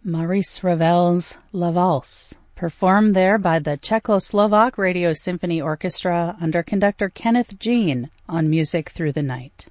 Maurice Ravel's La Valse, performed there by the Czechoslovak Radio Symphony Orchestra under conductor Kenneth Jean on Music Through the Night.